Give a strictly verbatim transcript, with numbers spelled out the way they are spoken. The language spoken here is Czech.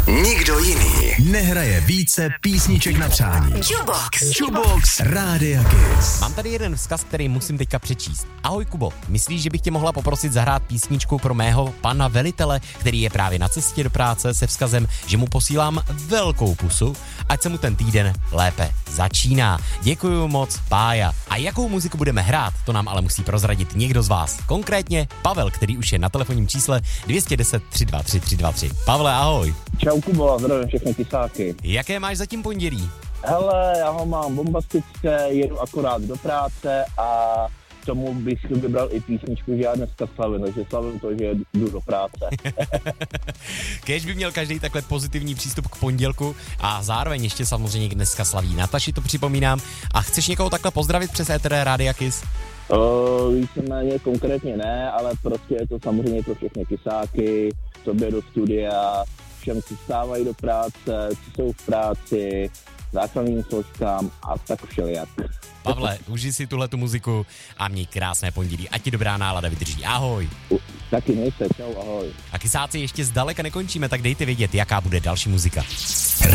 Nikdo jiný nehraje více písniček na přání. Jukebox. Jukebox Rádia Kiss. Mám tady jeden vzkaz, který musím teďka přečíst. Ahoj Kubo, myslíš, že bych tě mohla poprosit zahrát písničku pro mého pana velitele, který je právě na cestě do práce, se vzkazem, že mu posílám velkou pusu, ať se mu ten týden lépe začíná. Děkuju moc, Pája. A jakou muziku budeme hrát, to nám ale musí prozradit někdo z vás. Konkrétně Pavel, který už je na telefonním čísle dvě jedna nula tři dva tři tři dva tři. Pavle, ahoj. Čau Kubo, zdravím všechny kysáky. Jaké máš zatím pondělí? Hele, já ho mám bombastické, jedu akorát do práce a tomu bych vybral i písničku, že já dneska slavím, takže slavím to, že jdu do práce. Kéž by měl každý takhle pozitivní přístup k pondělku a zároveň ještě samozřejmě dneska slaví Nataši, to připomínám. A chceš někoho takhle pozdravit přes éter Rádia Kiss? Uh, víceméně konkrétně ne, ale prostě je to samozřejmě pro všechny kysáky, tobě do studia, všem, co stávají do práce, co jsou v práci, záchranným složkám a tak všelijak. Pavle, uži si tuhletu muziku a měj krásné pondělí. Ať ti dobrá nálada vydrží. Ahoj. U, taky mějte, čau, ahoj. A kysáci ještě zdaleka nekončíme, tak dejte vědět, jaká bude další muzika.